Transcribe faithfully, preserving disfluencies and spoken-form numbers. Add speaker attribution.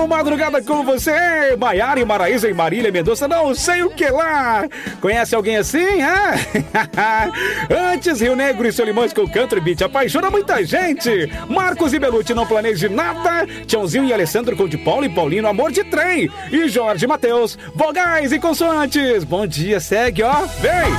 Speaker 1: no Madrugada com você, Maiara e Maraísa e Marília Mendonça, não sei o que lá. Conhece alguém assim, hã? Antes, Rio Negro e Solimões com Country Beat apaixona muita gente. Marcos e Belucci, Não Planeje Nada. Tiãozinho e Alessandro com de Paulo e Paulino, Amor de Trem. E Jorge e Matheus, Vogais e Consoantes. Bom dia, segue, ó, vem.